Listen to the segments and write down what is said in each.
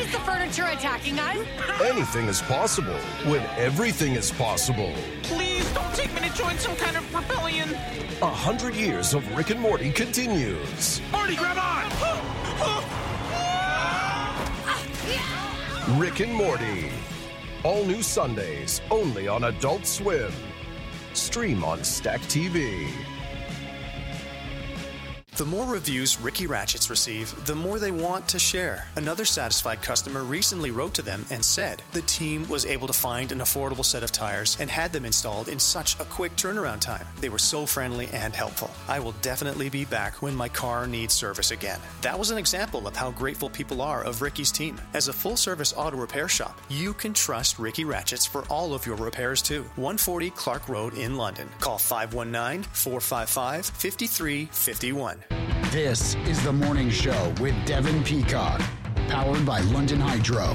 Is the furniture attacking us? Anything is possible when everything is possible. Please don't take me to join some kind of rebellion. 100 years of Rick and Morty continues. Morty, grab on! Rick and Morty. All new Sundays, only on Adult Swim. Stream on Stack TV. The more reviews Ricky Ratchets receive, the more they want to share. Another satisfied customer recently wrote to them and said the team was able to find an affordable set of tires and had them installed in such a quick turnaround time. They were so friendly and helpful. I will definitely be back when my car needs service again. That was an example of how grateful people are of Ricky's team. As a full-service auto repair shop, you can trust Ricky Ratchets for all of your repairs too. 140 Clark Road in London. Call 519-455-5351. This is The Morning Show with Devin Peacock, powered by London Hydro.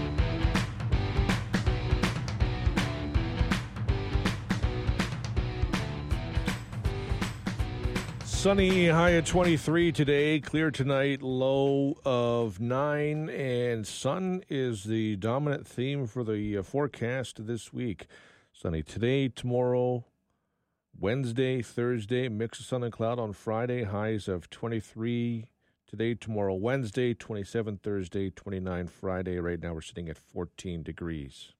Sunny, high of 23 today, clear tonight, low of 9, and sun is the dominant theme for the forecast this week. Sunny today, tomorrow, Wednesday, Thursday, mix of sun and cloud on Friday, highs of 23 today, tomorrow, Wednesday, 27 Thursday, 29 Friday. Right now we're sitting at 14 degrees.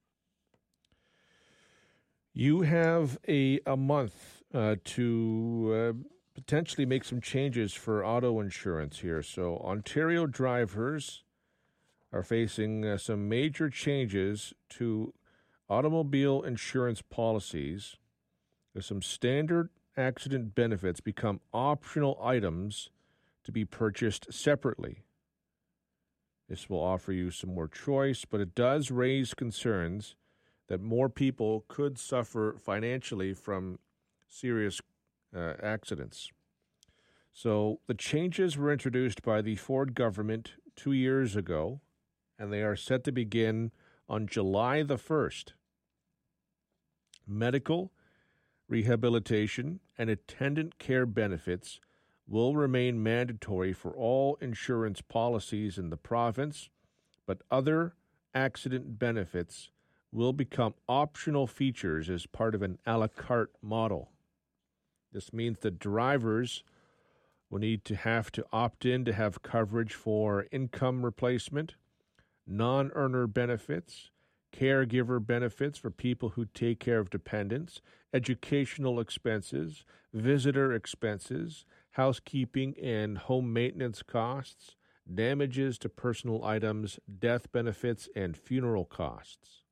You have a month to potentially make some changes for auto insurance here. So Ontario drivers are facing some major changes to automobile insurance policies. There's some standard accident benefits become optional items to be purchased separately. This will offer you some more choice, but it does raise concerns that more people could suffer financially from serious accidents. So the changes were introduced by the Ford government 2 years ago, and they are set to begin on July the 1st. Medical, rehabilitation, and attendant care benefits will remain mandatory for all insurance policies in the province, but other accident benefits will become optional features as part of an a la carte model. This means that drivers will need to have to opt in to have coverage for income replacement, non-earner benefits, caregiver benefits for people who take care of dependents, educational expenses, visitor expenses, housekeeping and home maintenance costs, damages to personal items, death benefits, and funeral costs.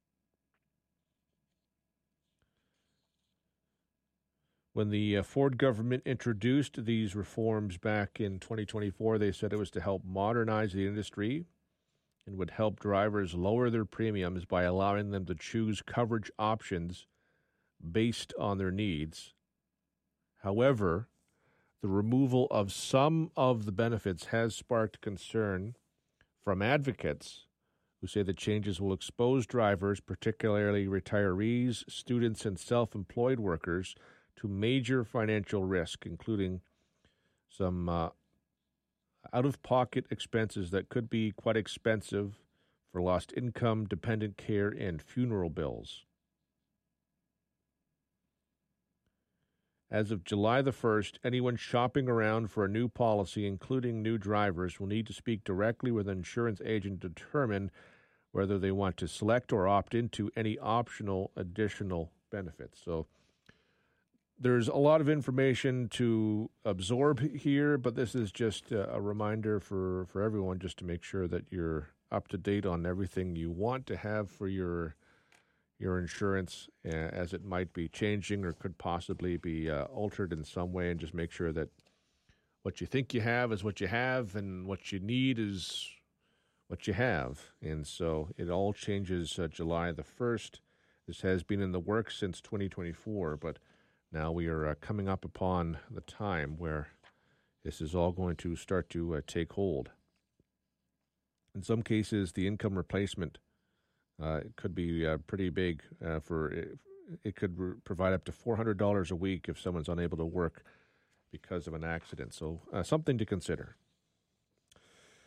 When the Ford government introduced these reforms back in 2024, they said it was to help modernize the industry and would help drivers lower their premiums by allowing them to choose coverage options based on their needs. However, the removal of some of the benefits has sparked concern from advocates who say the changes will expose drivers, particularly retirees, students, and self-employed workers, to major financial risk, including some out-of-pocket expenses that could be quite expensive for lost income, dependent care, and funeral bills. As of July the 1st, anyone shopping around for a new policy, including new drivers, will need to speak directly with an insurance agent to determine whether they want to select or opt into any optional additional benefits. So there's a lot of information to absorb here, but this is just a reminder for everyone just to make sure that you're up to date on everything you want to have for your insurance as it might be changing or could possibly be altered in some way, and just make sure that what you think you have is what you have and what you need is what you have. And so it all changes July the 1st. This has been in the works since 2024, but now we are coming up upon the time where this is all going to start to take hold. In some cases, the income replacement could be pretty big. It could provide up to $400 a week if someone's unable to work because of an accident. So something to consider.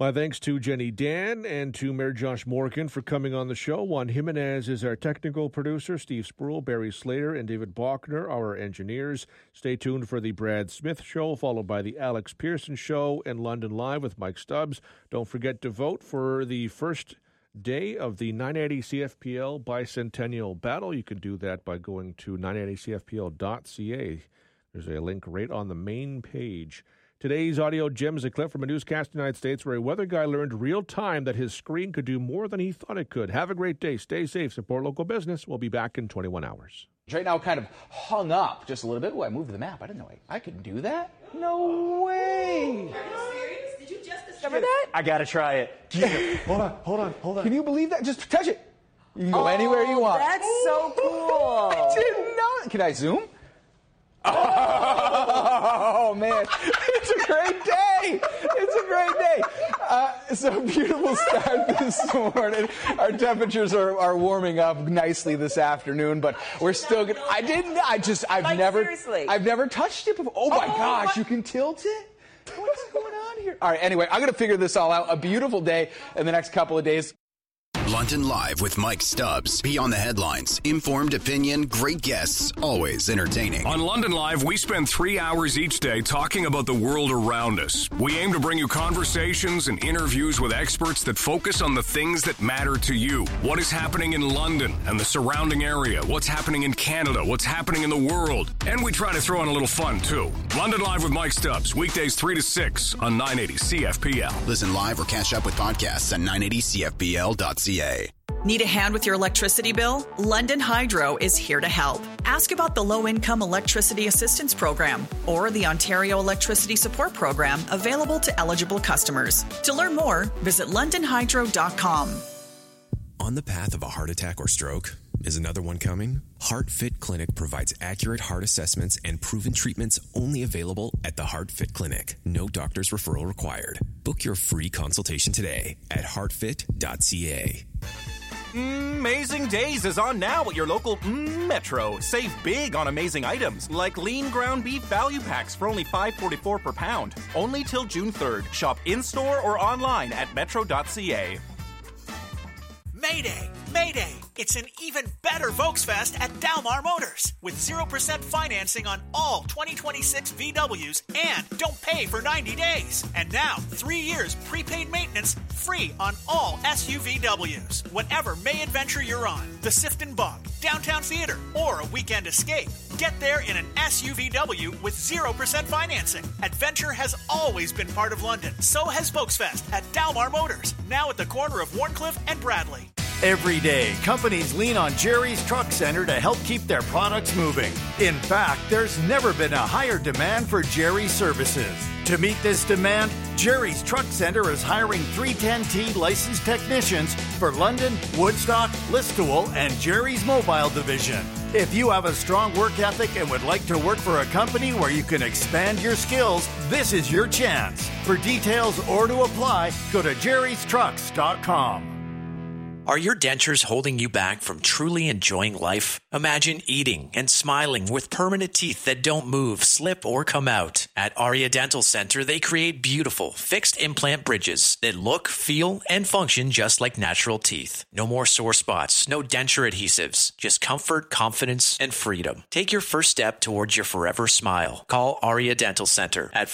My thanks to Jenny Dan and to Mayor Josh Morgan for coming on the show. Juan Jimenez is our technical producer. Steve Spruill, Barry Slater, and David Bachner are our engineers. Stay tuned for the Brad Smith Show, followed by the Alex Pearson Show and London Live with Mike Stubbs. Don't forget to vote for the first day of the 980 CFPL Bicentennial Battle. You can do that by going to 980CFPL.ca. There's a link right on the main page. Today's audio gem is a clip from a newscast in the United States where a weather guy learned real time that his screen could do more than he thought it could. Have a great day. Stay safe. Support local business. We'll be back in 21 hours. Right now kind of hung up just a little bit. Oh, I moved the map. I didn't know I could do that. No way. Are you serious? Did you just discover that? I got to try it. Hold on. Can you believe that? Just touch it. You can go anywhere you want. That's so cool. I didn't know. Can I zoom? Oh, man. It's a great day. It's a beautiful start this morning. Our temperatures are warming up nicely this afternoon, but we're still good. I've never touched it before. Oh, my gosh. You can tilt it? What's going on here? All right, anyway, I'm going to figure this all out. A beautiful day in the next couple of days. London Live with Mike Stubbs. Beyond the headlines. Informed opinion, great guests, always entertaining. On London Live, we spend 3 hours each day talking about the world around us. We aim to bring you conversations and interviews with experts that focus on the things that matter to you. What is happening in London and the surrounding area? What's happening in Canada? What's happening in the world? And we try to throw in a little fun, too. London Live with Mike Stubbs. Weekdays 3 to 6 on 980 CFPL. Listen live or catch up with podcasts at 980CFPL.ca. Need a hand with your electricity bill? London Hydro is here to help. Ask about the Low-Income Electricity Assistance Program or the Ontario Electricity Support Program available to eligible customers. To learn more, visit londonhydro.com. On the path of a heart attack or stroke? Is another one coming? HeartFit Clinic provides accurate heart assessments and proven treatments only available at the HeartFit Clinic. No doctor's referral required. Book your free consultation today at heartfit.ca. Amazing Days is on now at your local Metro. Save big on amazing items like lean ground beef value packs for only $5.44 per pound. Only till June 3rd. Shop in-store or online at metro.ca. Mayday! Mayday! It's an even better Volksfest at Dalmar Motors with 0% financing on all 2026 VWs and don't pay for 90 days. And now, 3 years prepaid maintenance free on all SUVWs. Whatever May adventure you're on, the Sifton Bog, Downtown Theater, or a weekend escape, get there in an SUVW with 0% financing. Adventure has always been part of London. So has Volksfest at Dalmar Motors, now at the corner of Warncliffe and Bradley. Every day, companies lean on Jerry's Truck Center to help keep their products moving. In fact, there's never been a higher demand for Jerry's services. To meet this demand, Jerry's Truck Center is hiring 310T licensed technicians for London, Woodstock, Listowel, and Jerry's Mobile Division. If you have a strong work ethic and would like to work for a company where you can expand your skills, this is your chance. For details or to apply, go to jerrystrucks.com. Are your dentures holding you back from truly enjoying life? Imagine eating and smiling with permanent teeth that don't move, slip, or come out. At Aria Dental Center, they create beautiful, fixed implant bridges that look, feel, and function just like natural teeth. No more sore spots, no denture adhesives, just comfort, confidence, and freedom. Take your first step towards your forever smile. Call Aria Dental Center at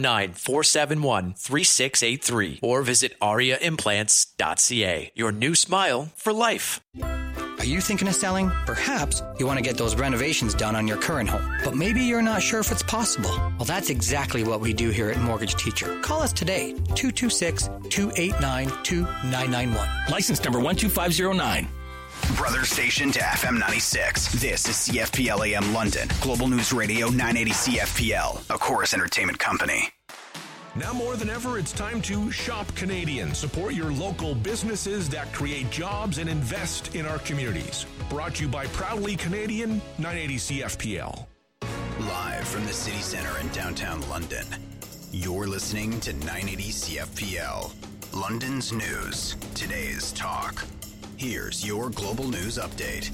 519-471-3683 or visit ariaimplants.ca. Your new smile for life. Are you thinking of selling? Perhaps you want to get those renovations done on your current home, but maybe you're not sure if it's possible. Well, that's exactly what we do here at Mortgage Teacher. Call us today, 226-289-2991. License number 12509. Brother station to FM 96. This is CFPL AM London. Global News Radio 980 CFPL, a Chorus Entertainment company. Now more than ever, it's time to shop Canadian. Support your local businesses that create jobs and invest in our communities. Brought to you by Proudly Canadian, 980 CFPL. Live from the city center in downtown London, you're listening to 980 CFPL. London's news, today's talk. Here's your global news update.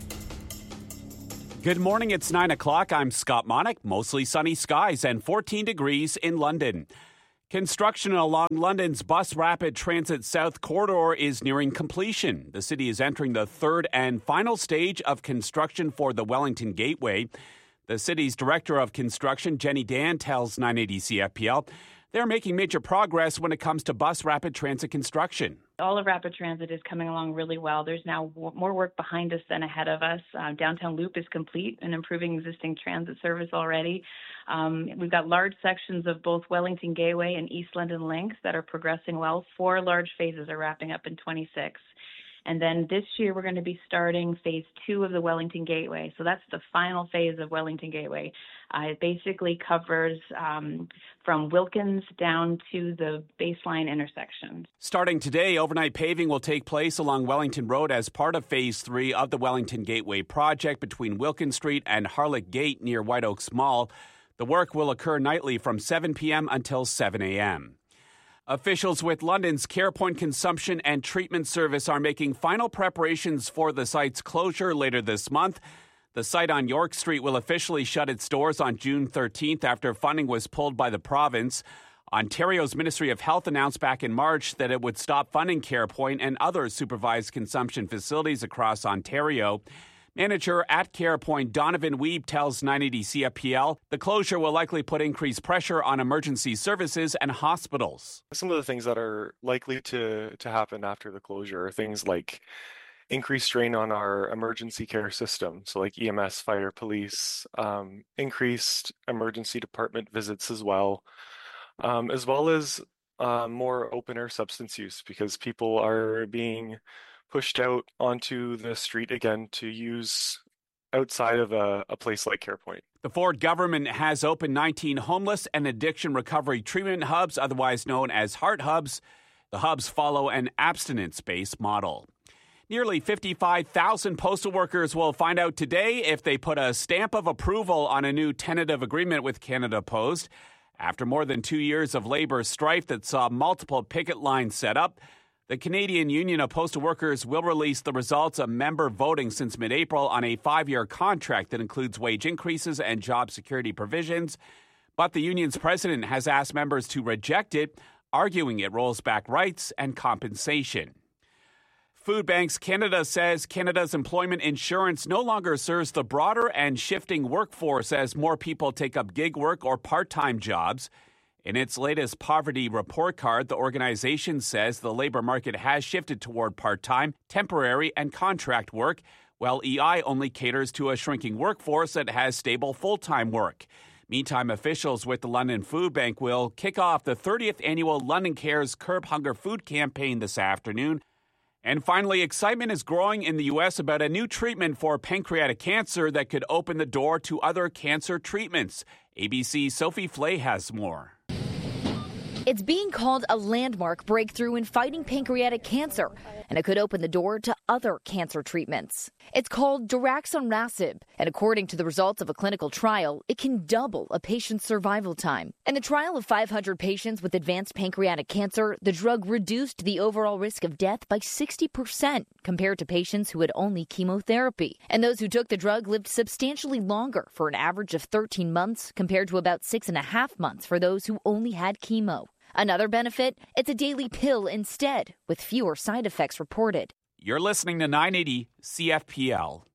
Good morning, it's 9 o'clock. I'm Scott Monick. Mostly sunny skies and 14 degrees in London. Construction along London's Bus Rapid Transit South Corridor is nearing completion. The city is entering the third and final stage of construction for the Wellington Gateway. The city's director of construction, Jenny Dan, tells 980 CFPL they're making major progress when it comes to bus rapid transit construction. All of rapid transit is coming along really well. There's now more work behind us than ahead of us. Downtown Loop is complete and improving existing transit service already. We've got large sections of both Wellington Gateway and East London Links that are progressing well. 4 large phases are wrapping up in 26. And then this year, we're going to be starting phase 2 of the Wellington Gateway. So that's the final phase of Wellington Gateway. It basically covers from Wilkins down to the baseline intersection. Starting today, overnight paving will take place along Wellington Road as part of phase 3 of the Wellington Gateway project between Wilkins Street and Harlech Gate near White Oaks Mall. The work will occur nightly from 7 p.m. until 7 a.m. Officials with London's CarePoint Consumption and Treatment Service are making final preparations for the site's closure later this month. The site on York Street will officially shut its doors on June 13th after funding was pulled by the province. Ontario's Ministry of Health announced back in March that it would stop funding CarePoint and other supervised consumption facilities across Ontario. Manager at CarePoint, Donovan Weeb, tells 980 CFPL the closure will likely put increased pressure on emergency services and hospitals. Some of the things that are likely to happen after the closure are things like increased strain on our emergency care system, so like EMS, fire, police, increased emergency department visits as well as more open-air substance use because people are being pushed out onto the street again to use outside of a place like CarePoint. The Ford government has opened 19 homeless and addiction recovery treatment hubs, otherwise known as Heart Hubs. The hubs follow an abstinence-based model. Nearly 55,000 postal workers will find out today if they put a stamp of approval on a new tentative agreement with Canada Post. After more than 2 years of labor strife that saw multiple picket lines set up, the Canadian Union of Postal Workers will release the results of member voting since mid-April on a 5-year contract that includes wage increases and job security provisions. But the union's president has asked members to reject it, arguing it rolls back rights and compensation. Food Banks Canada says Canada's employment insurance no longer serves the broader and shifting workforce as more people take up gig work or part-time jobs. In its latest poverty report card, the organization says the labor market has shifted toward part-time, temporary, and contract work, while EI only caters to a shrinking workforce that has stable full-time work. Meantime, officials with the London Food Bank will kick off the 30th annual London Cares Curb Hunger Food Campaign this afternoon. And finally, excitement is growing in the U.S. about a new treatment for pancreatic cancer that could open the door to other cancer treatments. ABC's Sophie Flay has more. It's being called a landmark breakthrough in fighting pancreatic cancer, and it could open the door to other cancer treatments. It's called daraxonrasib, and according to the results of a clinical trial, it can double a patient's survival time. In the trial of 500 patients with advanced pancreatic cancer, the drug reduced the overall risk of death by 60% compared to patients who had only chemotherapy. And those who took the drug lived substantially longer, for an average of 13 months compared to about 6.5 months for those who only had chemo. Another benefit, it's a daily pill instead, with fewer side effects reported. You're listening to 980 CFPL.